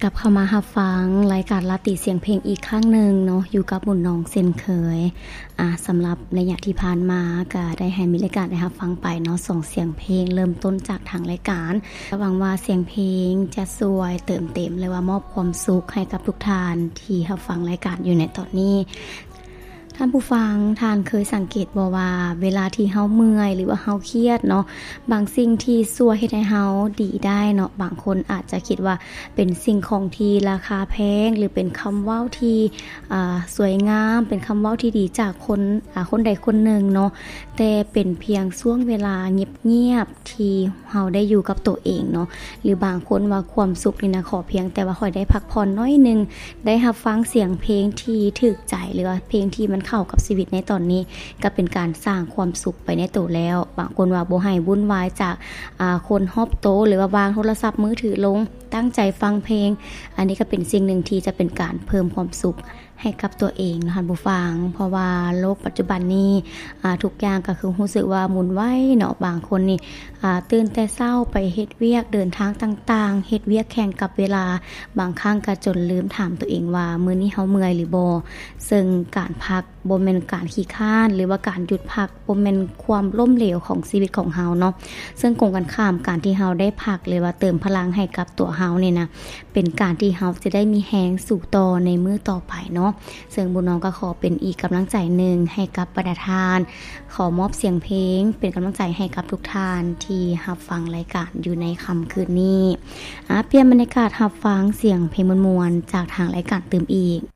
ลับเข้ามารับฟังรายการลาติเสียงเพลงอีกครั้งหนึ่งเนาะอยู่กับบุญน้องเช่นเคยสำหรับระยะที่ผ่านมาก็ได้ให้มีรายการได้รับฟังไปเนาะส่งเสียงเพลงเริ่มต้นจากทางรายการหวังว่าเสียงเพลงจะสวยเติมเต็มเลยว่ามอบความสุขให้กับทุกท่านที่รับฟังรายการอยู่ในตอนนี้ท่านผู้ฟังท่านเคยสังเกตบ่ว่าเวลาที่เฮาเมื่อยหรือว่าเฮาเครียดเนาะบางสิ่งที่ช่วยเฮ็ดให้เฮาดีได้เนาะบางคนอาจจะคิดว่าเป็นสิ่งของที่ราคาแพงหรือเป็นคำเว้าที่สวยงามเป็นคำเว้าที่ดีจากคนใดคนหนึ่งเนาะแต่เป็นเพียงช่วงเวลาเงียบๆที่เฮาได้อยู่กับตัวเองเนาะหรือบางคนว่าความสุขนี่นะขอเพียงแต่ว่าค่อยได้พักผ่อนน้อยนึงได้รับฟังเสียงเพลงที่ถูกใจหรือว่าเพลงที่มันเข้ากับชีวิตในตอนนี้ก็เป็นการสร้างความสุขไปในตัวแล้วบางคนว่าบ่ให้วุ่นวายจากคนรอบโต๊ะหรือว่าวางโทรศัพท์มือถือลงตั้งใจฟังเพลงอันนี้ก็เป็นสิ่งหนึ่งที่จะเป็นการเพิ่มความสุขให้กับตัวเองนะคะผู้ฟังเพราะว่าโลกปัจจุบันนี้ทุกอย่างก็คือรู้สึกว่าหมุนไวเนาะบางคนนี่ตื่นแต่เช้าไปเฮ็ดเวียกเดินทางต่างๆเฮ็ดเวียกแข่งกับเวลาบางครั้งก็จนลืมถามตัวเองว่ามื้อนี้เฮาเมื่อยหรือบ่ซึ่งการพักบ่แม่นการขี้คร้านหรือว่าการหยุดพักบ่แม่นความล้มเหลวของชีวิตของเฮาเนาะซึ่งตรงกันข้ามการที่เฮาได้พักหรือว่าเติมพลังให้กับตัวเฮานี่นะเป็นการที่เฮาจะได้มีแรงสู่ต่อในมื้อต่อไปเนาะซึ่งบุญน้องก็ขอเป็นอีกกำลังใจหนึ่งให้กับประธานขอมอบเสียงเพลงเป็นกำลังใจให้กับทุกท่านที่รับฟังรายการอยู่ในค่ำคืนนี้เปลี่ยนบรรยากาศรับฟังเสียงเพลงมวลๆจากทางรายการเติมอีก